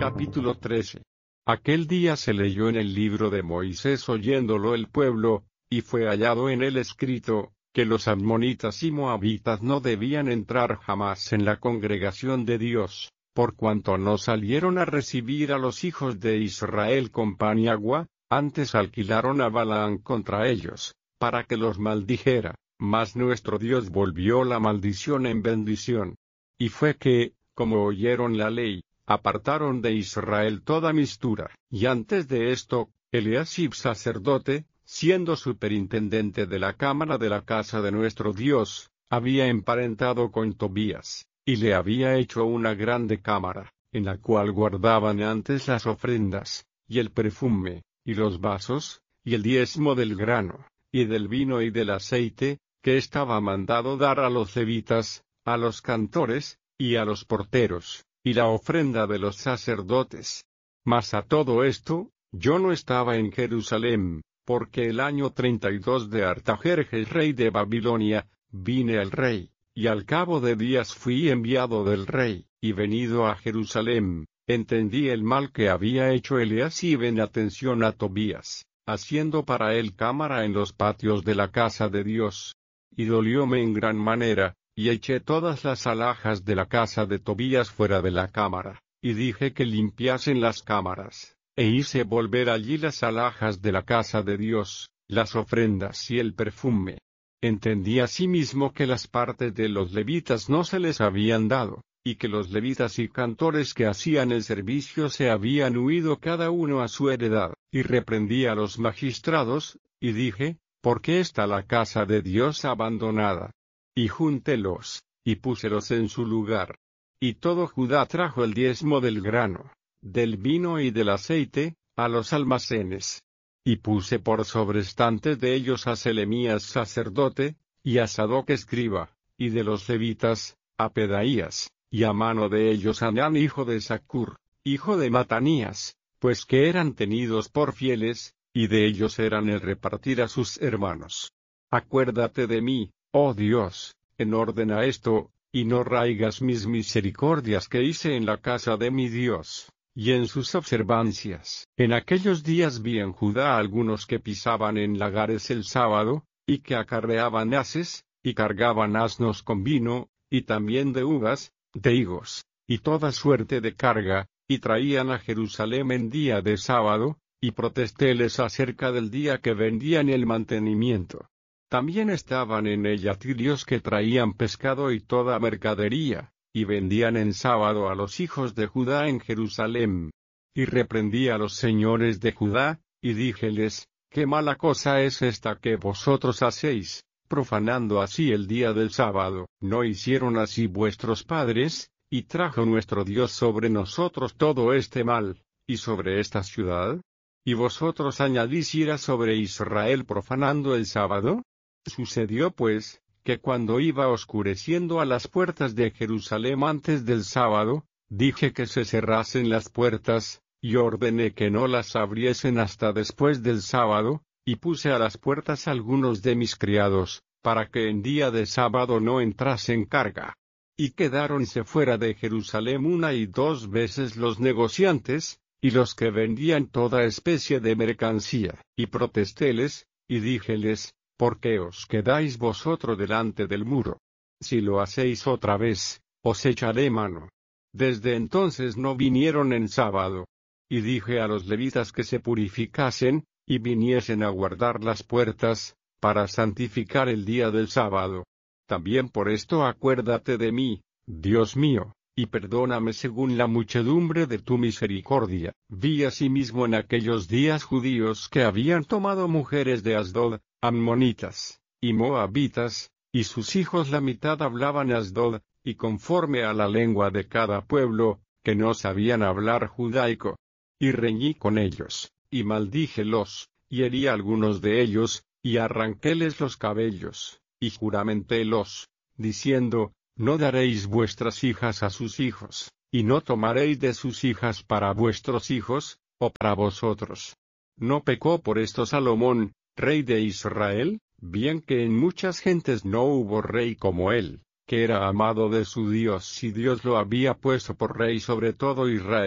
Capítulo 13. Aquel día se leyó en el libro de Moisés oyéndolo el pueblo, y fue hallado en él escrito, que los amonitas y moabitas no debían entrar jamás en la congregación de Dios, por cuanto no salieron a recibir a los hijos de Israel con pan y agua, antes alquilaron a Balaam contra ellos, para que los maldijera, mas nuestro Dios volvió la maldición en bendición. Y fue que, como oyeron la ley, apartaron de Israel toda mistura, y antes de esto, Eliasib sacerdote, siendo superintendente de la cámara de la casa de nuestro Dios, había emparentado con Tobías, y le había hecho una grande cámara, en la cual guardaban antes las ofrendas, y el perfume, y los vasos, y el diezmo del grano, y del vino y del aceite, que estaba mandado dar a los levitas, a los cantores, y a los porteros, y la ofrenda de los sacerdotes. Mas a todo esto, yo no estaba en Jerusalén, porque el año 32 de Artajerjes rey de Babilonia, vine al rey, y al cabo de días fui enviado del rey, y venido a Jerusalén, entendí el mal que había hecho Eliasib en atención a Tobías, haciendo para él cámara en los patios de la casa de Dios. Y dolióme en gran manera, y eché todas las alhajas de la casa de Tobías fuera de la cámara, y dije que limpiasen las cámaras, e hice volver allí las alhajas de la casa de Dios, las ofrendas y el perfume. Entendí asimismo que las partes de los levitas no se les habían dado, y que los levitas y cantores que hacían el servicio se habían huido cada uno a su heredad, y reprendí a los magistrados, y dije, ¿por qué está la casa de Dios abandonada? Y júntelos, y púselos en su lugar. Y todo Judá trajo el diezmo del grano, del vino y del aceite, a los almacenes. Y puse por sobrestantes de ellos a Selemías sacerdote, y a Sadoc escriba, y de los levitas, a Pedaías, y a mano de ellos a Anán hijo de Zacur, hijo de Matanías, pues que eran tenidos por fieles, y de ellos eran el repartir a sus hermanos. Acuérdate de mí, oh Dios, en orden a esto, y no raigas mis misericordias que hice en la casa de mi Dios, y en sus observancias. En aquellos días vi en Judá algunos que pisaban en lagares el sábado, y que acarreaban haces, y cargaban asnos con vino, y también de uvas, de higos, y toda suerte de carga, y traían a Jerusalén en día de sábado, y protestéles acerca del día que vendían el mantenimiento. También estaban en ella tirios que traían pescado y toda mercadería, y vendían en sábado a los hijos de Judá en Jerusalén. Y reprendí a los señores de Judá, y díjeles, ¿qué mala cosa es esta que vosotros hacéis, profanando así el día del sábado? ¿No hicieron así vuestros padres, y trajo nuestro Dios sobre nosotros todo este mal, y sobre esta ciudad? ¿Y vosotros añadís ira sobre Israel profanando el sábado? Sucedió pues, que cuando iba oscureciendo a las puertas de Jerusalén antes del sábado, dije que se cerrasen las puertas, y ordené que no las abriesen hasta después del sábado, y puse a las puertas algunos de mis criados, para que en día de sábado no entrasen carga. Y quedáronse fuera de Jerusalén una y dos veces los negociantes, y los que vendían toda especie de mercancía, y protestéles, y díjeles, ¿por qué os quedáis vosotros delante del muro? Si lo hacéis otra vez, os echaré mano. Desde entonces no vinieron en sábado. Y dije a los levitas que se purificasen, y viniesen a guardar las puertas, para santificar el día del sábado. También por esto acuérdate de mí, Dios mío, y perdóname según la muchedumbre de tu misericordia. Vi asimismo en aquellos días judíos que habían tomado mujeres de Asdod, ammonitas, y moabitas, y sus hijos la mitad hablaban Asdod, y conforme a la lengua de cada pueblo, que no sabían hablar judaico. Y reñí con ellos, y maldíjelos, y herí a algunos de ellos, y arranquéles los cabellos, y juramentélos, diciendo, no daréis vuestras hijas a sus hijos, y no tomaréis de sus hijas para vuestros hijos, o para vosotros. ¿No pecó por esto Salomón, rey de Israel? Bien que en muchas gentes no hubo rey como él, que era amado de su Dios y Dios lo había puesto por rey sobre todo Israel.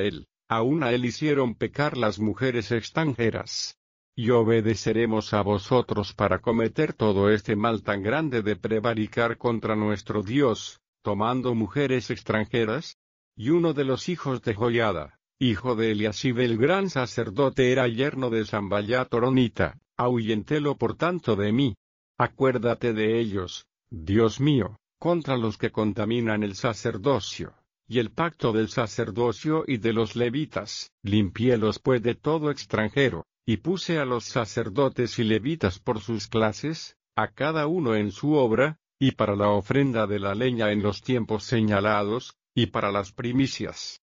aún a él hicieron pecar las mujeres extranjeras. Y obedeceremos a vosotros para cometer todo este mal tan grande de prevaricar contra nuestro Dios, tomando mujeres extranjeras. Y uno de los hijos de Joiada, hijo de Eliasib el gran sacerdote, era yerno de Samballat horonita. Ahuyentélo por tanto de mí. Acuérdate de ellos, Dios mío, contra los que contaminan el sacerdocio, y el pacto del sacerdocio y de los levitas. Limpiélos pues de todo extranjero, y puse a los sacerdotes y levitas por sus clases, a cada uno en su obra, y para la ofrenda de la leña en los tiempos señalados, y para las primicias,